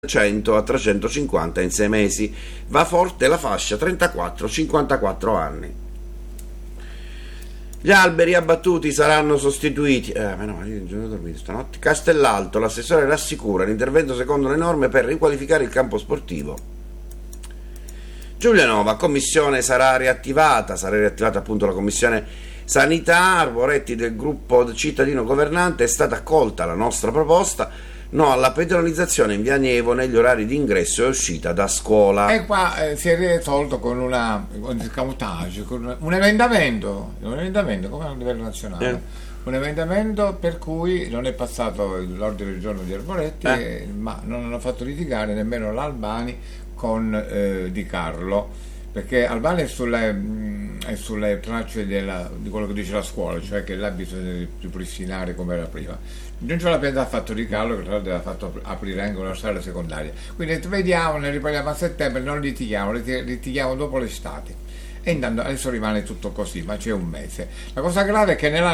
100 a 350 in 6 mesi. Va forte la fascia 34-54 anni. Gli alberi abbattuti saranno sostituiti. Ma no, io ho dormito stanotte. Castellalto, l'assessore rassicura l'intervento secondo le norme per riqualificare il campo sportivo. Giulianova, commissione sarà riattivata appunto la commissione sanità. Arboretti del gruppo cittadino governante, è stata accolta la nostra proposta. No alla pedonalizzazione in via Nievo negli orari di ingresso e uscita da scuola. E qua si è risolto con un escamotage, con un emendamento come a livello nazionale. Un emendamento per cui non è passato l'ordine del giorno di Arboretti, ma non hanno fatto litigare nemmeno l'Albani con Di Carlo, perché Albani è sulle tracce di quello che dice la scuola, cioè che là bisogna ripristinare come era prima. Non ce l'ha fatto Di Carlo, che tra l'altro aveva fatto aprire anche una strada secondaria. Quindi vediamo, ne riparliamo a settembre, non litighiamo dopo l'estate. E intanto adesso rimane tutto così, ma c'è un mese. La cosa grave è che nella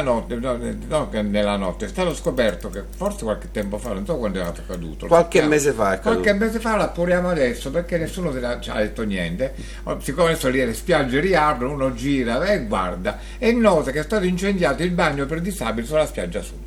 notte è stato scoperto che forse qualche tempo fa, non so quando è accaduto. Qualche mese fa è accaduto. Qualche mese fa, l'appuriamo adesso perché nessuno ci ha detto niente. Siccome adesso lì le spiagge riaprono, uno gira e guarda e nota che è stato incendiato il bagno per disabili sulla spiaggia sud.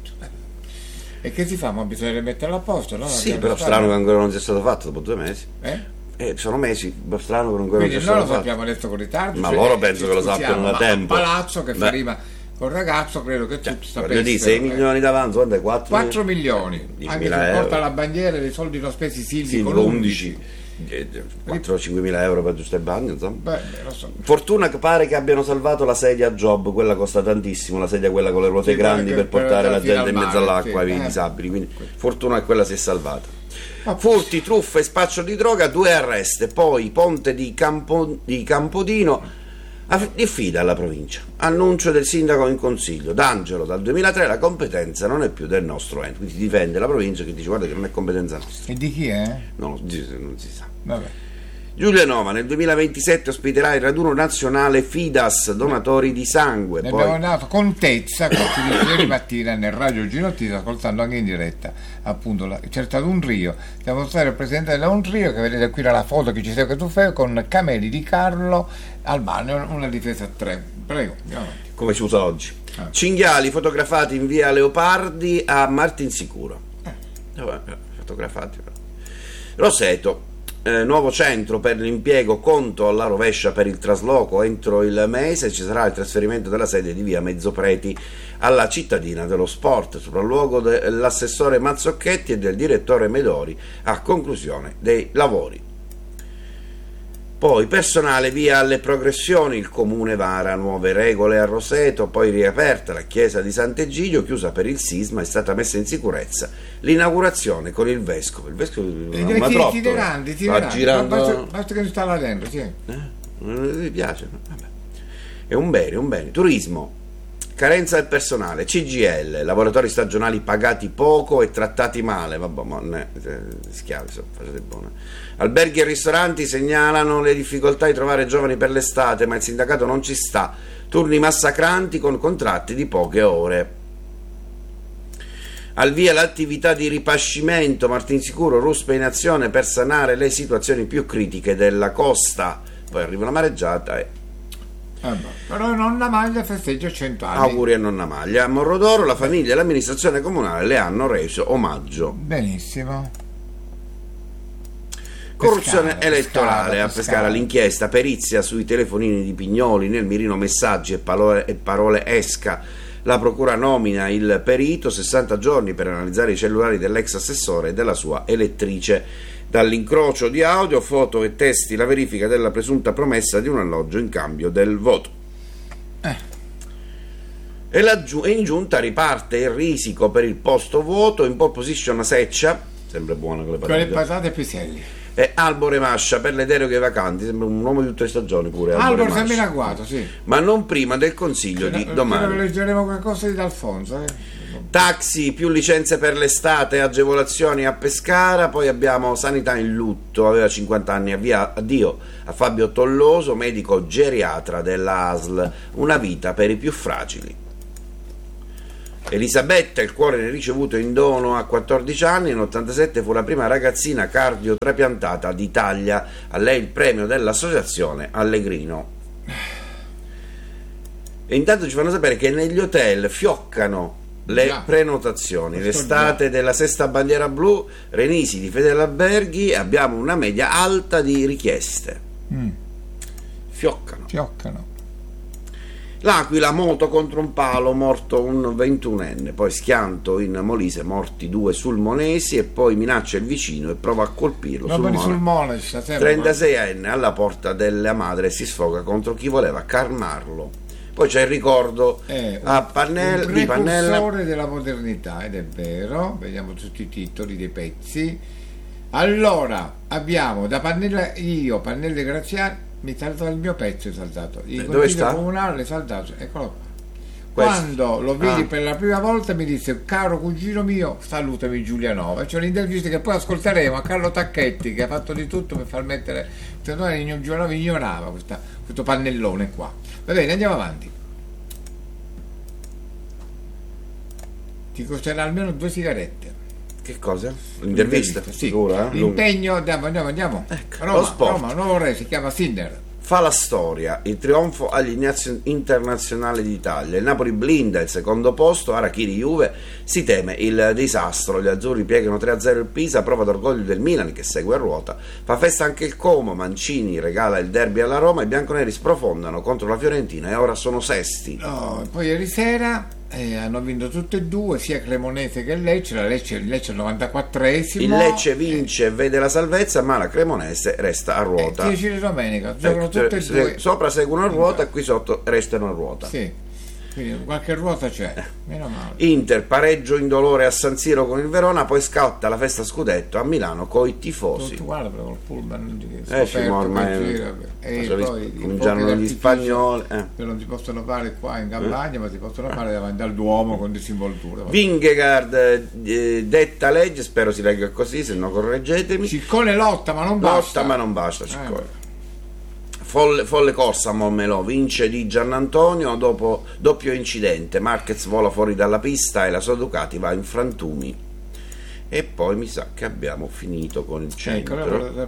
E che si fa? Ma bisogna metterlo a posto, no? Sì, però strano che ancora non sia stato fatto dopo 2 mesi. Sono mesi, strano che ancora non sia stato fatto. Quindi noi lo sappiamo adesso con ritardo. Ma loro penso che lo sappiano da tempo. Palazzo che fa rima col ragazzo, credo che tutti sapessero. Voglio dire, 6 milioni d'avanzo, quando è 4 milioni. Anche se porta la bandiera dei soldi non spesi Silvi con 11. 4-5 mila euro per giusto il bagno, insomma. Lo so. Fortuna che pare che abbiano salvato la sedia Job, quella costa tantissimo, la sedia quella con le ruote grandi per portare la gente in mezzo all'acqua ai disabili, quindi fortuna che quella si è salvata. Furti, truffe e spaccio di droga, 2 arresti. Poi ponte di Campodino diffida alla provincia. Annuncio del sindaco in consiglio. D'Angelo, dal 2003 la competenza non è più del nostro ente, quindi difende la provincia che dice guarda che non è competenza nostra. E di chi è? No, non si sa. Vabbè. Giulianova, nel 2027 ospiterà il raduno nazionale Fidas, donatori di sangue. Ne abbiamo dato contezza ieri mattina nel Radio Ginottiero, ascoltando anche in diretta appunto c'è stato un trio, devo stare il presidente da un trio che vedete qui la foto che ci segue tu fai con Cameli, Di Carlo, Albani, una difesa a 3. Prego, andiamo avanti. Come si usa oggi. Cinghiali fotografati in via Leopardi a Martinsicuro. Fotografati. Roseto. Nuovo centro per l'impiego, conto alla rovescia per il trasloco. Entro il mese ci sarà il trasferimento della sede di via Mezzopreti alla cittadina dello sport, sopralluogo dell'assessore Mazzocchetti e del direttore Medori a conclusione dei lavori. Poi personale via alle progressioni, il comune vara nuove regole a Roseto, poi riaperta la chiesa di Sant'Egidio, chiusa per il sisma, è stata messa in sicurezza l'inaugurazione con il vescovo. Il vescovo è una trottola, va girando. Basta che sta là dentro, sì. Non mi piace, no? Vabbè. È un bene. Turismo, carenza del personale, CGL, lavoratori stagionali pagati poco e trattati male, vabbè, ma schiavi, facete buone. Alberghi e ristoranti segnalano le difficoltà di trovare giovani per l'estate, ma il sindacato non ci sta. Turni massacranti con contratti di poche ore. Al via l'attività di ripascimento, Martinsicuro, Ruspe in azione per sanare le situazioni più critiche della costa. Poi arriva una mareggiata e... però Nonna Maglia festeggia 100 anni. Auguri a Nonna Maglia. A Morrodoro la famiglia e l'amministrazione comunale le hanno reso omaggio. Benissimo. Corruzione elettorale a Pescara, l'inchiesta, perizia sui telefonini di Pignoli, nel mirino messaggi e parole esca. La procura nomina il perito, 60 giorni per analizzare i cellulari dell'ex assessore e della sua elettrice. Dall'incrocio di audio, foto e testi, la verifica della presunta promessa di un alloggio in cambio del voto. E in giunta riparte il risico per il posto vuoto, in pole position Seccia, sempre buona con le patate e piselli. E Albore Mascia per le deroghe vacanti, sembra un uomo di tutte le stagioni pure. Albore sembra in agguato, sì. Ma non prima del consiglio di domani. Leggeremo qualcosa di D'Alfonso. Taxi, più licenze per l'estate, agevolazioni a Pescara. Poi abbiamo sanità in lutto, aveva 50 anni, addio a Fabio Tolloso, medico geriatra della ASL, una vita per i più fragili. Elisabetta, il cuore ricevuto in dono a 14 anni, nell'87 fu la prima ragazzina cardiotrapiantata d'Italia. A lei il premio dell'associazione Allegrino. E intanto ci fanno sapere che negli hotel fioccano le prenotazioni. L'estate della sesta bandiera blu, Renisi di Fedele Alberghi, abbiamo una media alta di richieste. Fioccano. L'Aquila, moto contro un palo, morto un 21enne, poi schianto in Molise, morti 2 sulmonesi, e poi minaccia il vicino e prova a colpirlo. 36enne alla porta della madre si sfoga contro chi voleva calmarlo. Poi c'è il ricordo a Pannella, un precursore della modernità, ed è vero. Vediamo tutti i titoli dei pezzi. Allora abbiamo da Pannella, Pannella e Graziani. Mi è saltato il mio pezzo, è saltato. Il dove sta? Comunale è saltato, eccolo qua. Quando lo vidi per la prima volta mi disse: caro cugino mio, salutami Giulianova. C'è un'intervista che poi ascolteremo a Carlo Tacchetti, che ha fatto di tutto per far mettere, Giulianova ignorava questo pannellone qua. Va bene, andiamo avanti. Ti costerà almeno 2 sigarette. Che cosa? L'intervista? Sì. Dura, L'impegno, andiamo. Ecco, Roma, nuovo re, si chiama Sinner. Fa la storia, il trionfo agli internazionali d'Italia. Il Napoli blinda il secondo posto, Arachiri Juve, si teme il disastro. Gli azzurri piegano 3-0 il Pisa, prova d'orgoglio del Milan che segue a ruota. Fa festa anche il Como, Mancini regala il derby alla Roma, i bianconeri sprofondano contro la Fiorentina e ora sono sesti. Poi ieri sera hanno vinto tutte e due, sia Cremonese che Lecce. Il Lecce al 94esimo. Il Lecce vince e vede la salvezza, ma la Cremonese resta a ruota. 10 di domenica, giocano tutte e due. Sopra seguono a ruota e qui sotto restano a ruota. Sì. Quindi qualche ruota c'è, meno male. Inter pareggio indolore a San Siro con il Verona, poi scatta la festa scudetto a Milano coi tifosi. Tu guarda però il pullman e poi cominciano gli spagnoli che non si possono fare qua in campagna, ma si possono fare davanti al Duomo con disinvoltura. Vingegaard detta legge, spero si legga così, se no correggetemi. Ciccone lotta ma non basta. Ciccone. Folle corsa a Montmelò, vince di Giannantonio dopo doppio incidente, Marquez vola fuori dalla pista e la sua Ducati va in frantumi. E poi mi sa che abbiamo finito con il centro.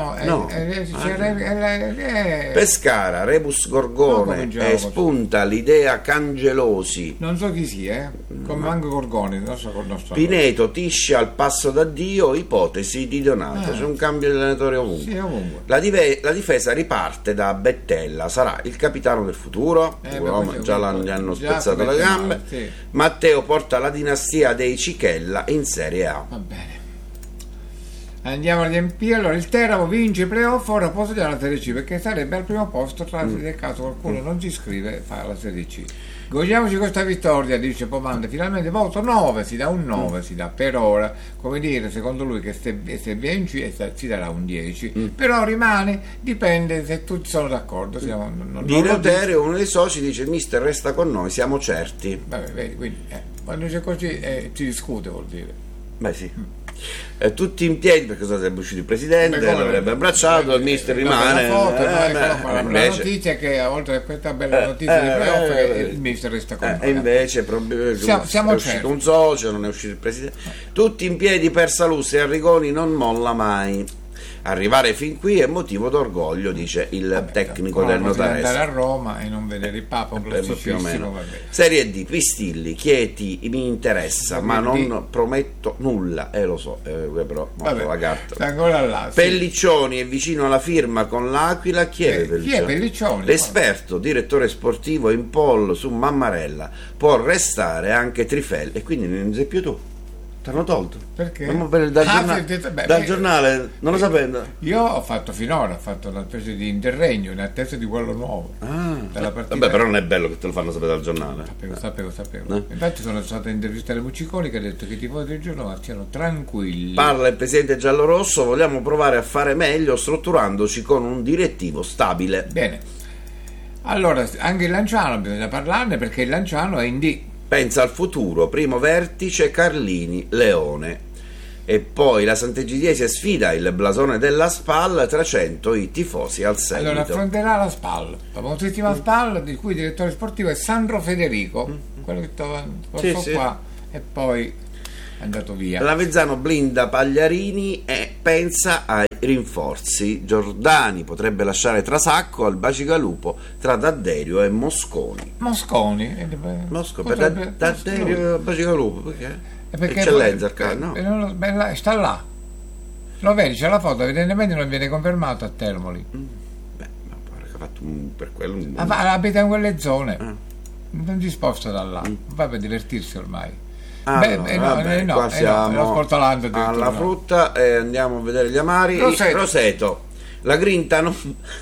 Pescara, Rebus Gorgone, spunta l'idea Cangelosi. Non so chi sia, come anche Gorgoni, non so col nostro. Pineto, Tiscia al passo d'addio, ipotesi di Donato. C'è un cambio di allenatore ovunque. Sì, ovunque. La difesa riparte da Bettella, sarà il capitano del futuro. Gli hanno spezzato le gambe. Sì. Matteo porta la dinastia dei Cichella in Serie A. Va bene, andiamo a riempire. Allora il Teramo vince i playoff, ora può studiare la Serie C perché sarebbe al primo posto, nel caso qualcuno non si iscrive, fa la Serie C. Godiamoci questa vittoria, dice Pomande, finalmente voto 9, si dà un 9, si dà per ora, come dire, secondo lui che se vinci si darà un 10, però rimane, dipende se tutti sono d'accordo. Di Roterio, uno dei soci, dice: il mister resta con noi, siamo certi. Vabbè, vedi, quindi quando c'è così si discute, vuol dire. Beh sì. Tutti in piedi perché sarebbe uscito il presidente, l'avrebbe abbracciato, il mister rimane. La notizia è che a volte a questa bella notizia di playoff che il mister resta con noi. E invece siamo è uscito un socio, non è uscito il presidente. Tutti in piedi per Salus e Arrigoni non molla mai. Arrivare fin qui è motivo d'orgoglio, dice il tecnico del Notaresco. Andare a Roma e non vedere il Papa, un classicissimo. Serie D, Pistilli, Chieti mi interessa, ma non prometto nulla. Lo so, però ancora là, Pelliccioni è vicino alla firma con l'Aquila. Chi è Pelliccioni? L'esperto direttore sportivo in poll su Mammarella, può restare anche Trifel, e quindi non sei più tu. T'hanno tolto? Perché? Dal giornale, non lo sapendo. Io ho fatto finora una specie di interregno in attesa di quello nuovo. Della partita. Vabbè, però non è bello che te lo fanno sapere dal giornale. Sapevo. Infatti sono state intervistate Mucciconi che ha detto che i tifosi del giornale stiano tranquilli. Parla il presidente giallorosso: vogliamo provare a fare meglio strutturandoci con un direttivo stabile. Bene. Allora, anche il Lanciano bisogna parlarne perché il Lanciano è in D. Pensa al futuro, primo vertice Carlini, Leone. E poi la Sant'Egidiese sfida il blasone della SPAL, 300 i tifosi al seguito. Allora affronterà la SPAL, la famosissima SPAL di cui il direttore sportivo è Sandro Federico, quello che stava Sì, qua sì. e poi è andato via. L'Avezzano blinda Pagliarini e pensa ai rinforzi. Giordani potrebbe lasciare Trasacco al Bacigalupo tra D'Adderio e Mosconi. Mosconi D'Adderio e Bacigalupo perché? Eccellenza, no? Sta là, lo vedi, c'è la foto, evidentemente non viene confermato a Termoli. Beh, ma pare che ha fatto per quello Abita in quelle zone, Ah. non si sposta da là, va per divertirsi ormai. Vabbè, qua siamo lo sportolando addirittura, alla no. frutta e andiamo a vedere gli amari. Roseto. La grinta non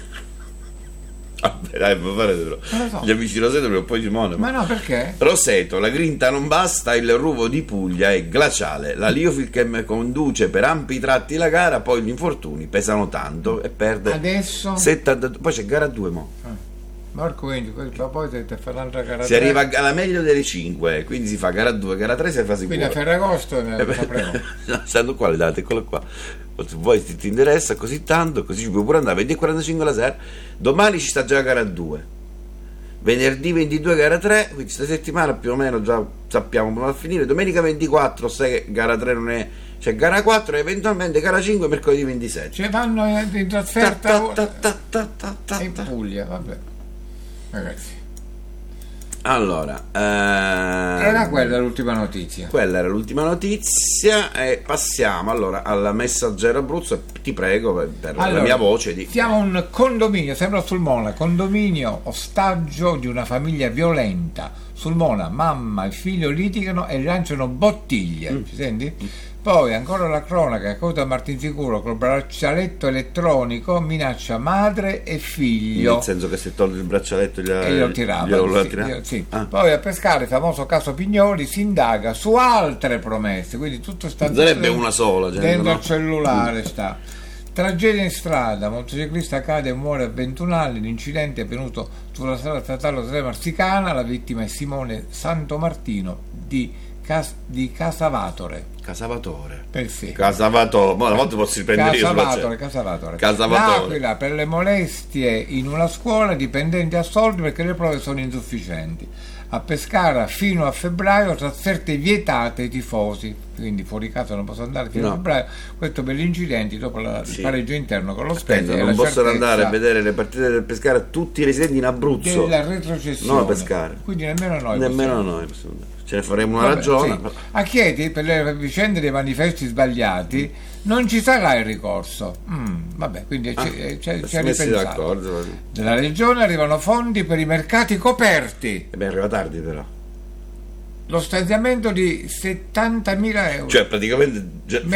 vabbè, dai, può fare Non lo so. gli amici di Roseto prima o poi Simone. Ma no, perché? Roseto, la grinta non basta, il ruvo di Puglia è glaciale. La Liofilchem conduce per ampi tratti la gara, poi gli infortuni pesano tanto e perde Adesso 72. Poi c'è gara 2 mo. Marco, quindi poi te fa un'altra gara. Si arriva alla meglio delle 5, quindi si fa gara 2, gara 3, si fa sicuro. Quindi a Ferragosto ne sapremo. No, stanno qua le date, eccolo qua. Se vuoi ti interessa così tanto, così ci puoi pure andare 20:45 la sera. Domani ci sta già gara 2. Venerdì 22 gara 3, quindi questa settimana più o meno già sappiamo come va a finire. Domenica 24, se gara 3 non è, c'è gara 4 e eventualmente gara 5 mercoledì 27. Ce vanno in trasferta in Ta. Puglia, vabbè. Ragazzi, Allora, era quella l'ultima notizia. quella era l'ultima notizia e passiamo allora alla Messaggero Abruzzo. Ti prego per la mia voce di... Siamo un condominio, sembra Sulmona, condominio ostaggio di una famiglia violenta. Sulmona, mamma e figlio litigano e lanciano bottiglie. Ci senti? Poi ancora la cronaca, a causa Martinsicuro col braccialetto elettronico minaccia madre e figlio. Nel senso che se toglie il braccialetto E lo tirava. Sì. Ah. Poi a Pescara, il famoso caso Pignoli, si indaga su altre promesse, quindi tutto sta Sarebbe una sola, dentro no? al cellulare sta. Tragedia in strada, motociclista cade e muore a 21 anni, l'incidente è avvenuto sulla strada statale Marsicana, la vittima è Simone Santomartino di Casavatore. Casavatore. Sì. Casavatore. Ma una volta posso riprendere io sulla Casavatore. Casavatore. L'Aquila per le molestie in una scuola, dipendenti a soldi perché le prove sono insufficienti. A Pescara fino a febbraio trasferte vietate ai tifosi, quindi fuori casa non possono andare fino a febbraio. Questo per gli incidenti dopo il pareggio interno con lo Spezia. Non possono andare a vedere le partite del Pescara tutti i residenti in Abruzzo. Della retrocessione. No, a Pescara. Quindi nemmeno noi. Noi possiamo andare. Ce ne faremo una ragione. Sì. A Chieti, per le vicende dei manifesti sbagliati, non ci sarà il ricorso. Vabbè, quindi c'è ripensato. Dalla regione arrivano fondi per i mercati coperti. Arriva tardi però. Lo stanziamento di 70.000 euro. Cioè praticamente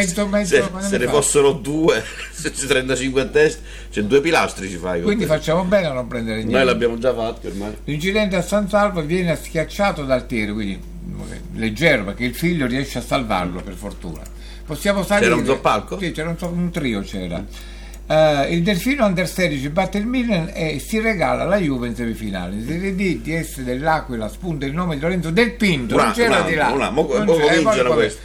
se ne fossero due, se c'è 35 a testa, c'è 2 pilastri ci fai. Quindi facciamo bene a non prendere niente. Noi l'abbiamo già fatto ormai. L'incidente a San Salvo viene schiacciato dal tiro, quindi leggero perché il figlio riesce a salvarlo per fortuna. Possiamo salire. C'era un zoppalco? Sì, c'era un trio c'era. Il Delfino Under 16 batte il Milan e si regala la Juve in semifinale. In Serie D DS dell'Aquila spunta il nome di Lorenzo Del Pinto. Non c'era di là. Cominciano questo.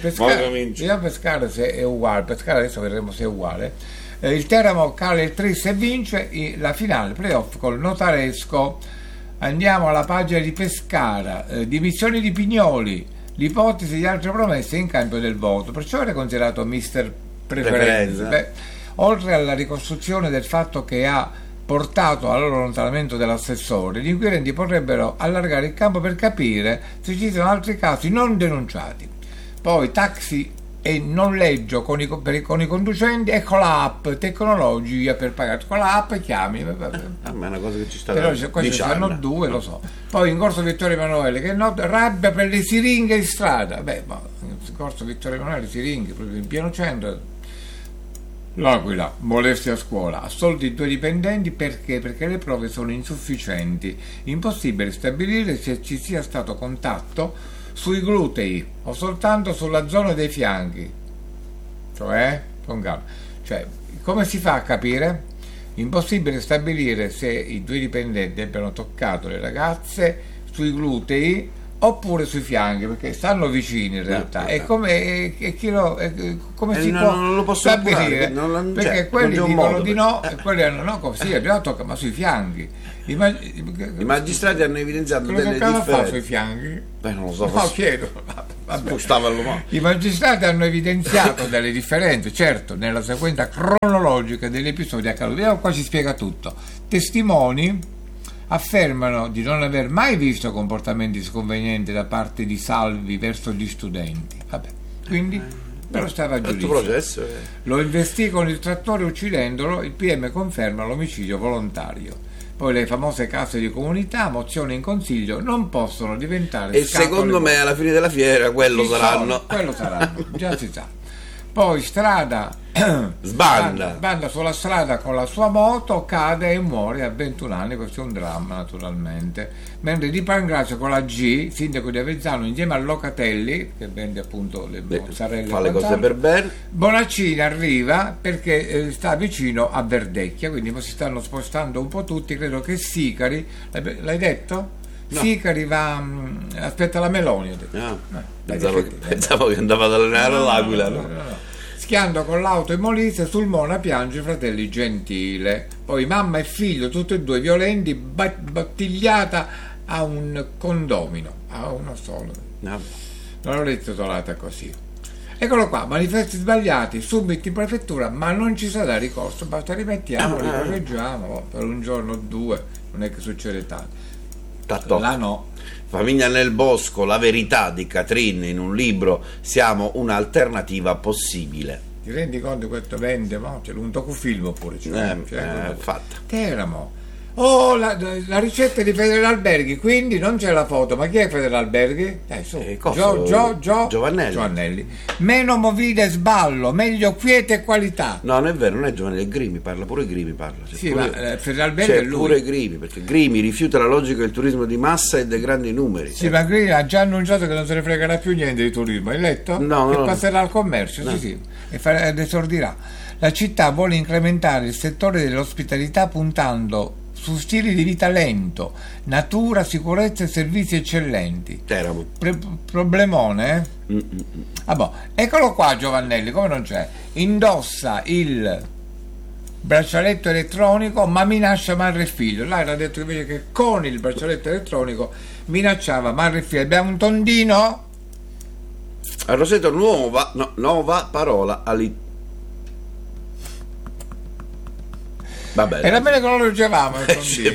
Pescara se è uguale. Pescara adesso vedremo se è uguale. Il Teramo cala il Tris e vince la finale playoff col Notaresco. Andiamo alla pagina di Pescara. Dimissioni di Pignoli. L'ipotesi di altre promesse in cambio del voto. Perciò era considerato mister preferenza. Oltre alla ricostruzione del fatto che ha portato all'allontanamento dell'assessore, gli inquirenti potrebbero allargare il campo per capire se ci sono altri casi non denunciati. Poi taxi e noleggio con i conducenti e con l'app, tecnologia per pagare. Con l'app chiami. Ma è una cosa che ci sta però questi saranno 2, lo so. Poi in corso Vittorio Emanuele, che rabbia per le siringhe in strada. Ma in corso Vittorio Emanuele, siringhe, proprio in pieno centro. L'Aquila, molestia a scuola, assolti 2 dipendenti perché le prove sono insufficienti, impossibile stabilire se ci sia stato contatto sui glutei o soltanto sulla zona dei fianchi, cioè come si fa a capire? Impossibile stabilire se i 2 dipendenti abbiano toccato le ragazze sui glutei oppure sui fianchi, perché stanno vicini in realtà. E come si può non lo posso stabilire? Perché quelli non c'è un dicono modo di no e quelli hanno no, così abbiamo tocca, ma sui fianchi. I magistrati hanno evidenziato quello delle che fa differenze. sui fianchi? Non lo so. No, chiedo. Vabbè. I magistrati hanno evidenziato delle differenze, certo, nella sequenza cronologica degli episodi accaduti. Qua si spiega tutto. Testimoni affermano di non aver mai visto comportamenti sconvenienti da parte di Salvi verso gli studenti. Vabbè, quindi però stava a giudizio. Lo investì con il trattore uccidendolo. Il PM conferma l'omicidio volontario. Poi le famose case di comunità, mozioni in consiglio, non possono diventare e secondo me alla fine della fiera quello saranno, già si sa. Poi Strada sbanda sulla strada con la sua moto, cade e muore a 21 anni. Questo è un dramma, naturalmente. Mentre Di Pangrazio con la G, sindaco di Avezzano, insieme a Locatelli, che vende appunto le mozzarelle, fa le cose per bene. Bonaccini arriva perché sta vicino a Verdecchia, quindi si stanno spostando un po' tutti. Credo che Sicari, l'hai detto? No. Sicari va, aspetta la Meloni. Pensavo che andava ad allenare l'Aquila. No. Schiando con l'auto in Molise, sul Mona piange i fratelli Gentile. Poi mamma e figlio, tutti e due violenti, battigliata a un condomino, a uno solo. No. Non l'ho intitolata così. Eccolo qua, manifesti sbagliati, subito in prefettura, ma non ci sarà ricorso, basta rimettiamo, li correggiamo per un giorno o due, non è che succede tanto. Là no. Famiglia nel bosco, la verità di Catrin in un libro, siamo un'alternativa possibile. Ti rendi conto che questo vende? No? C'è un docufilm oppure fatta. Teramo. La ricetta di Fedele Alberghi, quindi non c'è la foto, ma chi è Fedele Alberghi? Giovannelli. Meno movide sballo, meglio quiete e qualità. No, non è vero, non è Giovannelli, è Grimi, pure Grimi parla. Sì, ma Fedele Alberghi è lui. Pure Grimi, perché Grimi rifiuta la logica del turismo di massa e dei grandi numeri. Sì, ma Grimi ha già annunciato che non se ne fregherà più niente di turismo, hai letto? No. Che passerà al commercio, no. Sì, ed esordirà. La città vuole incrementare il settore dell'ospitalità puntando su stili di vita lento, natura, sicurezza e servizi eccellenti. Teramo. Problemone, eccolo qua Giovannelli, come non c'è? Indossa il braccialetto elettronico ma minaccia madre e figlio. Là era detto invece che con il braccialetto elettronico minacciava madre e figlio. Abbiamo un tondino? A Roseto nuova parola Vabbè, era bene che lo leggevamo. Sì.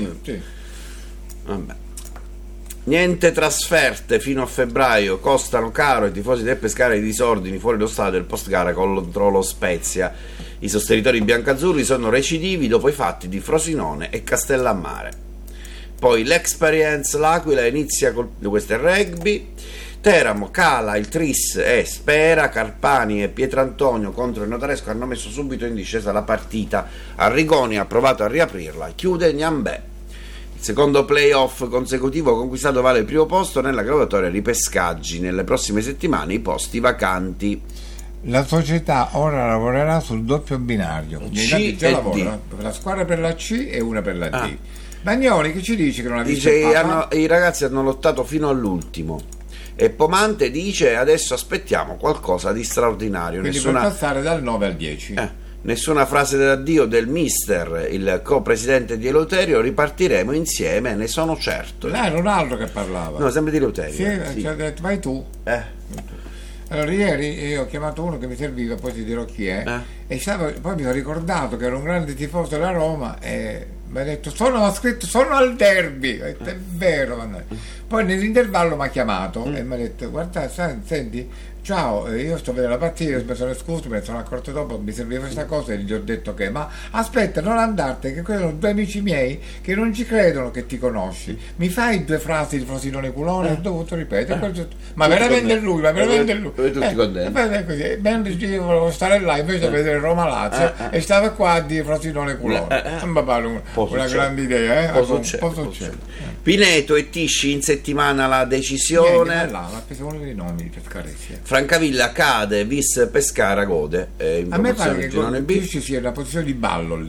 Vabbè. Niente trasferte fino a febbraio, costano caro, i tifosi del Pescara i disordini fuori lo stadio del post gara contro lo Spezia. I sostenitori biancazzurri sono recidivi dopo i fatti di Frosinone e Castellammare. Poi l'Experience L'Aquila inizia questo è rugby. Teramo cala il tris e spera. Carpani e Pietrantonio contro il Notaresco hanno messo subito in discesa la partita. Arrigoni ha provato a riaprirla, chiude Gnambè. Il secondo playoff consecutivo conquistato vale il primo posto nella graduatoria ripescaggi. Nelle prossime settimane i posti vacanti. La società ora lavorerà sul doppio binario. C e D. La squadra per la C e una per la D. Bagnoli che ci dice che non ha visto i ragazzi hanno lottato fino all'ultimo. E Pomante dice adesso aspettiamo qualcosa di straordinario. Quindi per passare dal 9 al 10. Nessuna frase d'addio del mister, il co-presidente di Eleuterio. Ripartiremo insieme, ne sono certo. Là era un altro che parlava. No, sempre di Eleuterio. Sì. Ci ha detto vai tu. Allora ieri io ho chiamato uno che mi serviva, poi ti dirò chi è, e poi mi sono ricordato che era un grande tifoso della Roma e mi ha detto sono al derby. È vero. Poi nell'intervallo mi ha chiamato e mi ha detto guarda senti, ciao, io sto vedendo la partita, mi sono scuso, me ne sono accorto dopo, mi serviva questa cosa e gli ho detto che ma aspetta, non andartene, che quelli sono due amici miei che non ci credono che ti conosci, mi fai due frasi di Frosinone Culone? Ho dovuto ripetere, ma veramente lui, tutti contenti. Mentre io volevo stare là invece a vedere Roma Lazio e stava qua di Frosinone Culone. Una grande idea, può succedere. Pineto e Tisci in settimana la decisione. Uno dei nomi di Pescaresi. Francavilla cade, vis Pescara gode. A me pare che Tisci sia in una posizione di ballo lì.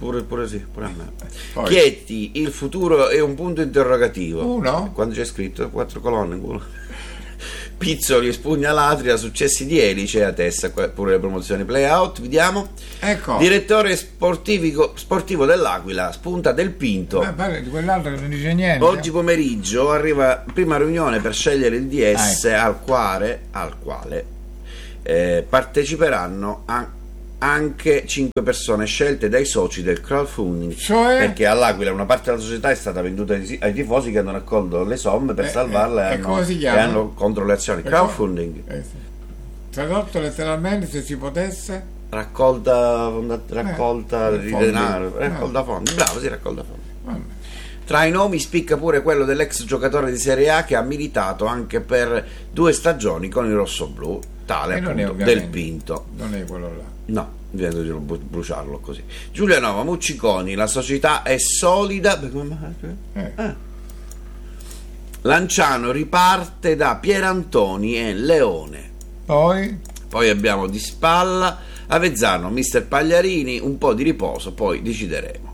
pure sì, pure a me. Poi. Chieti, il futuro è un punto interrogativo. Uno? Quando c'è scritto 4 colonne in culo. Pizzoli espugna l'Atria, successi di Elice a testa, pure le promozioni play-out, vediamo. Ecco. Direttore sportivo dell'Aquila, spunta Del Pinto. Di quell'altro che non dice niente. Oggi pomeriggio arriva prima riunione per scegliere il DS al quale parteciperanno anche 5 persone scelte dai soci del crowdfunding, cioè? Perché all'Aquila una parte della società è stata venduta ai tifosi che hanno raccolto le somme per salvarla e hanno contro le azioni. Crowdfunding, tradotto letteralmente, se si potesse, raccolta di denaro, raccolta fondi. Bravo, sì, raccolta fondi. Tra i nomi spicca pure quello dell'ex giocatore di Serie A che ha militato anche per 2 stagioni con i rossoblù, tale appunto Del Pinto. Non è quello là. No, viene di bruciarlo così. Giulianova, Mucciconi, la società è solida. Lanciano riparte da Pierantoni e Leone. Poi abbiamo Di Spalla, Avezzano, mister Pagliarini, un po' di riposo, poi decideremo.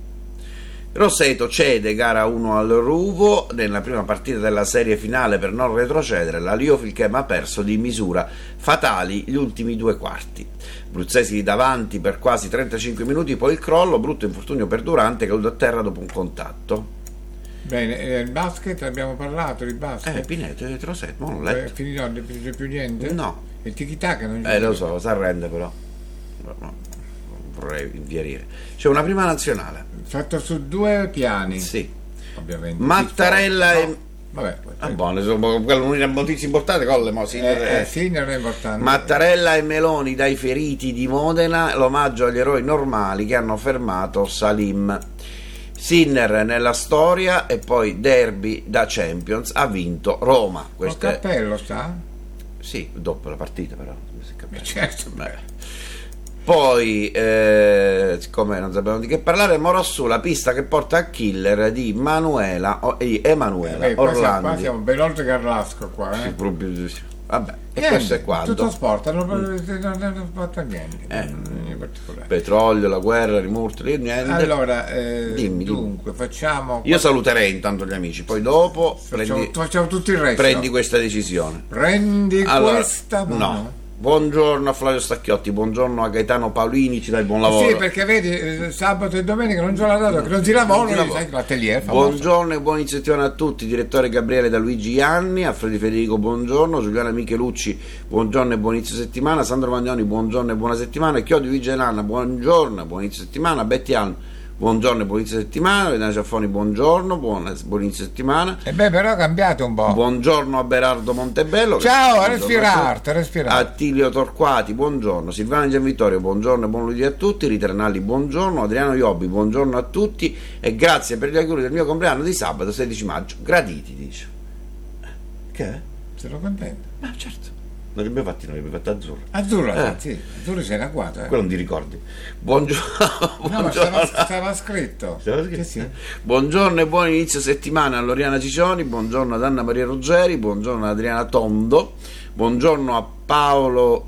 Roseto cede gara 1 al Ruvo nella prima partita della serie finale per non retrocedere. La Liofilchem ha perso di misura fatali gli ultimi 2 quarti. Bruzzesi davanti per quasi 35 minuti, poi il crollo, brutto infortunio per Durante, caduto a terra dopo un contatto. Bene, il basket abbiamo parlato di basket. Pinetto, Roseto, non l'ho letto. Finito, non c'è più niente? No. Il tiki-taka non c'è. Lo so, si arrende però. No, vorrei inviarire. C'è una prima nazionale. Fatto su 2 piani. Sì. Ovviamente. Mattarella e... Vabbè, buono, quella l'unica notizia importante con le Signor è importante. Mattarella e Meloni dai feriti di Modena, l'omaggio agli eroi normali che hanno fermato Salim. Sinner nella storia e poi derby da Champions, ha vinto Roma. Il cappello sta? Sì, dopo la partita però. Certo. Poi, siccome non sappiamo di che parlare, Morossù, la pista che porta a Killer di Emanuela Orlandi. Qua siamo ben oltre Carrasco qua. Vabbè, e questo è quanto. Tutto sport, non fatto niente. In particolare. Petrolio, la guerra, rimurti, niente. Allora, dimmi. Dunque, facciamo. Io saluterei intanto gli amici, poi dopo facciamo tutto il resto. Prendi questa decisione. Questa mano. No. Buongiorno a Flavio Stacchiotti, buongiorno a Gaetano Paolini, ci dai buon lavoro. Sì, perché vedi, sabato e domenica non c'è la data, che non si lavora, sai che l'atelier è famoso. Buongiorno e buon inizio settimana a tutti, direttore Gabriele da Luigi Ianni, Alfredo Federico buongiorno, Giuliana Michelucci buongiorno e buon inizio settimana, Sandro Magnoni buongiorno e buona settimana, Chiodio Vigenanna buongiorno e buon inizio settimana, Betty Alno buongiorno e buon inizio settimana, Vedana Ciaffoni buongiorno, buon inizio settimana. Però cambiate un po'. Buongiorno a Berardo Montebello. Ciao, respirate. Attilio Torquati, buongiorno. Silvana Gianvittorio, buongiorno e buon lunedì a tutti. Riternalli, buongiorno. Adriano Iobbi, buongiorno a tutti e grazie per gli auguri del mio compleanno di sabato 16 maggio. Graditi, dice. Che è? Sono contento. Ma certo. Non li abbiamo fatto azzurro. Sì, azzurro c'è una quadra. Quello non ti ricordi. Buongiorno. No, ma stava scritto. Sì. Buongiorno e buon inizio settimana a Loriana Cicioni, buongiorno ad Anna Maria Ruggeri, buongiorno ad Adriana Tondo, buongiorno a Paola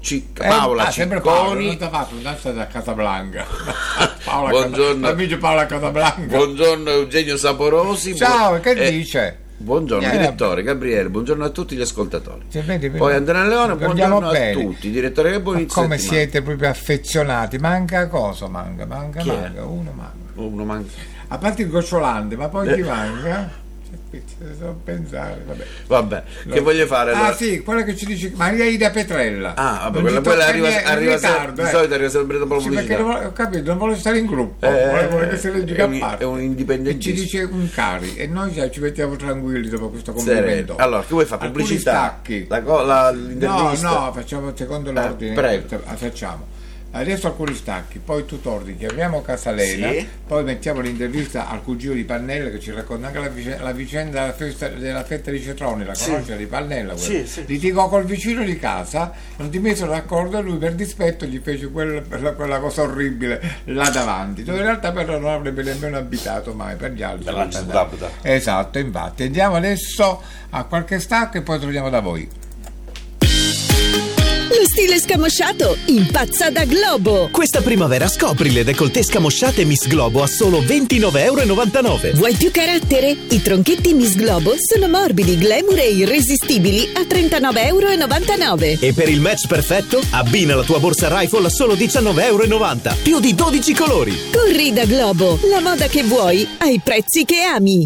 Cicconi. Non ti ha fatto un'altra da Casablanca. Buongiorno amico Paola Casablanca. Buongiorno Eugenio Saporosi. Ciao, che dice? Buongiorno direttore Gabriele, buongiorno a tutti gli ascoltatori. Poi Andrea Leone, buongiorno a tutti. Direttore, che buon inizio come settimana. Siete proprio affezionati? Manca cosa? Manca. Uno manca. A parte il gocciolante, ma poi chi manca? Devo pensare, vabbè. Che voglio fare allora? Sì, quella che ci dice Maria Ida Petrella. Quella arriva di solito arriva sempre dopo la pubblicità. Perché ho capito, non vuole stare in gruppo, vuole che si leggi a parte. È un indipendente. E ci dice un cari e noi ci mettiamo tranquilli dopo questo complimento. Allora, che vuoi fare? Pubblicità? L'intervista? No, facciamo secondo l'ordine. Prego. Facciamo. Adesso alcuni stacchi, poi tu torni, chiamiamo Casalena, poi mettiamo l'intervista al cugino di Pannella che ci racconta anche la vicenda della fetta di Cetroni, la conosce di Pannella? Sì. Litigò col vicino di casa, non ti misero d'accordo e lui per dispetto gli fece quella cosa orribile là davanti, dove in realtà però non avrebbe nemmeno abitato mai per gli altri. Esatto, infatti. Andiamo adesso a qualche stacco e poi torniamo da voi. Le Stile scamosciato, impazza da Globo. Questa primavera scopri le décolleté scamosciate Miss Globo a solo €29,99. Vuoi più carattere? I tronchetti Miss Globo sono morbidi, glamour e irresistibili a €39,99. E per il match perfetto, abbina la tua borsa Rifle a solo €19,90. Più di 12 colori. Corri da Globo, la moda che vuoi ai prezzi che ami.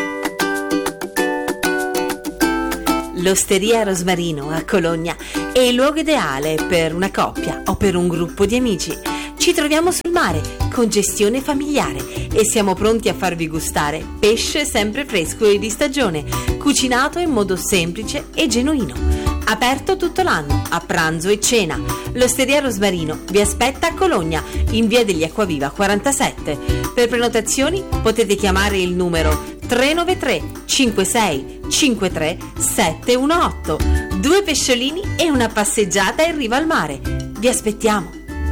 L'Osteria Rosmarino a Cologna è il luogo ideale per una coppia o per un gruppo di amici. Ci troviamo sul mare con gestione familiare e siamo pronti a farvi gustare pesce sempre fresco e di stagione, cucinato in modo semplice e genuino. Aperto tutto l'anno, a pranzo e cena. L'Osteria Rosmarino vi aspetta a Cologna, in via degli Acquaviva 47. Per prenotazioni potete chiamare il numero 393 56 53 718. 2 pesciolini e una passeggiata in riva al mare. Vi aspettiamo.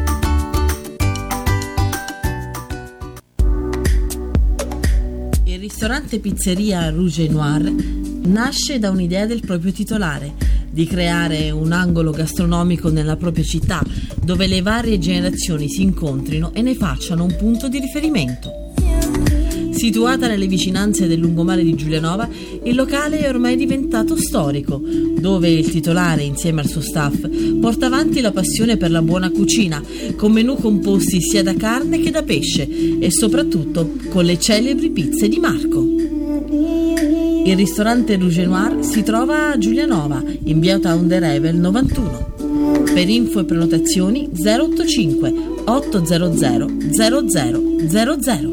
Il ristorante pizzeria Rouge et Noir nasce da un'idea del proprio titolare, di creare un angolo gastronomico nella propria città dove le varie generazioni si incontrino e ne facciano un punto di riferimento. Situata nelle vicinanze del lungomare di Giulianova, il locale è ormai diventato storico, dove il titolare, insieme al suo staff, porta avanti la passione per la buona cucina, con menù composti sia da carne che da pesce e soprattutto con le celebri pizze di Marco. Il ristorante Rouge et Noir si trova a Giulianova, in via Town de Revel 91. Per info e prenotazioni 085 800 0000.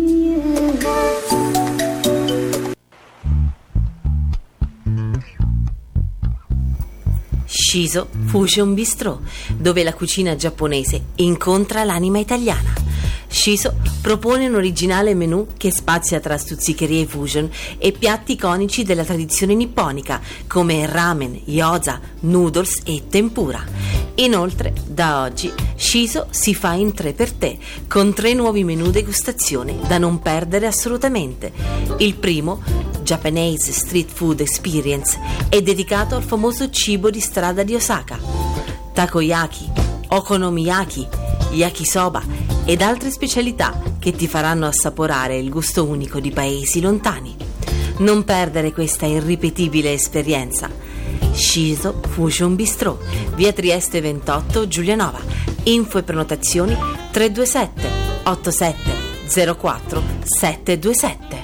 Shiso Fusion Bistro, dove la cucina giapponese incontra l'anima italiana. Shiso propone un originale menù che spazia tra stuzzicherie fusion e piatti iconici della tradizione nipponica come ramen, gyoza, noodles e tempura. Inoltre, da oggi, Shiso si fa in 3 per te, con 3 nuovi menù degustazione da non perdere assolutamente. Il primo, Japanese Street Food Experience, è dedicato al famoso cibo di strada di Osaka. Takoyaki, okonomiyaki, yakisoba ed altre specialità che ti faranno assaporare il gusto unico di paesi lontani. Non perdere questa irripetibile esperienza. Shiso Fusion Bistro, via Trieste 28, Giulianova. Info e prenotazioni 327 87 04 727.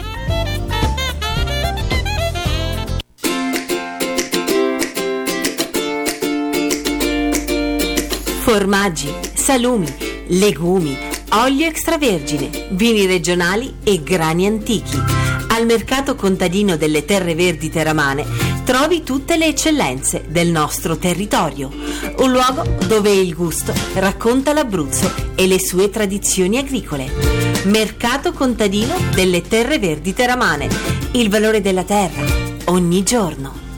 Formaggi, salumi, legumi, olio extravergine, vini regionali e grani antichi. Al mercato contadino delle Terre Verdi Teramane trovi tutte le eccellenze del nostro territorio. Un luogo dove il gusto racconta l'Abruzzo e le sue tradizioni agricole. Mercato contadino delle Terre Verdi Teramane. Il valore della terra ogni giorno.